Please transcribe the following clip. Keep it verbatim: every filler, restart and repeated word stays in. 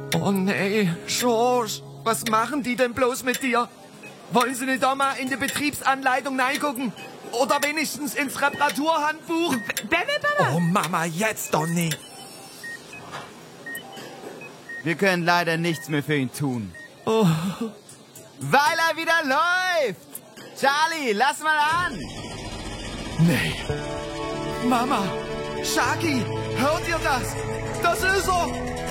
Oh nee, George, was machen die denn bloß mit dir? Wollen Sie nicht da mal in die Betriebsanleitung reingucken? Oder wenigstens ins Reparaturhandbuch? Wer will bitte? Oh Mama, jetzt doch nicht. Wir können leider nichts mehr für ihn tun. Oh. Weil er wieder läuft! Charlie, lass mal an! Nee. Mama, Shaggy, hört ihr das? Das ist er!